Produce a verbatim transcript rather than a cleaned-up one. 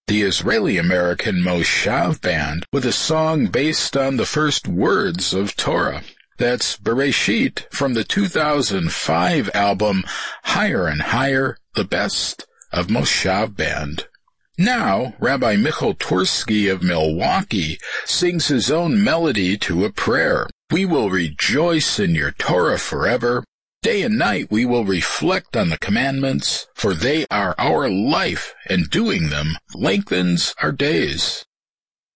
the Israeli-American Moshav Band, with a song based on the first words of Torah. That's Bereshit from the two thousand five album Higher and Higher, the best of Moshav Band. Now, Rabbi Michal Tursky of Milwaukee sings his own melody to a prayer. We will rejoice in your Torah forever. Day and night we will reflect on the commandments, for they are our life, and doing them lengthens our days.